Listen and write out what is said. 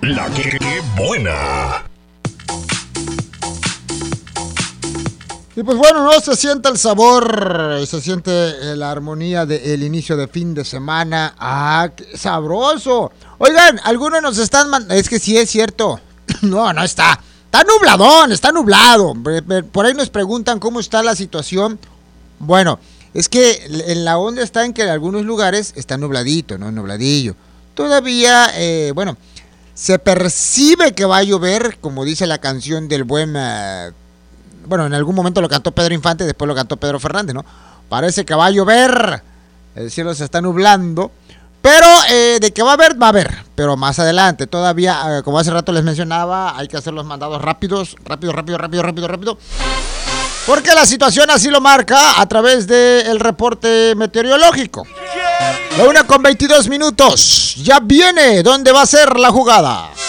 La que buena. Y pues bueno, no se siente el sabor, se siente la armonía del inicio de fin de semana. ¡Ah, qué sabroso! Oigan, algunos nos están mandando... Es que sí es cierto. No está. Está nubladón, está nublado. Por ahí nos preguntan cómo está la situación. Bueno, es que en la onda está en que en algunos lugares está nubladito, ¿no? Nubladillo. Todavía, bueno, se percibe que va a llover, como dice la canción del buen... bueno, en algún momento lo cantó Pedro Infante, después lo cantó Pedro Fernández, ¿no? Parece que va a llover, el cielo se está nublando, pero de que va a haber, pero más adelante, todavía, como hace rato les mencionaba, hay que hacer los mandados rápido, porque la situación así lo marca a través del reporte meteorológico. La 1:22 minutos, ya viene, ¿dónde va a ser la jugada?